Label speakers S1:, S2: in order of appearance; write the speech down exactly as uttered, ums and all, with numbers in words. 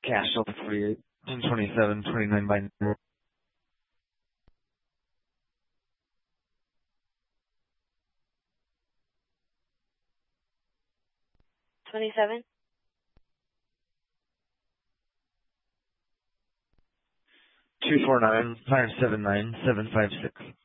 S1: Cash Delta forty-eight and twenty-seven, twenty-nine by nine.
S2: twenty-seven.
S1: two four nine, five seven nine, seven five six.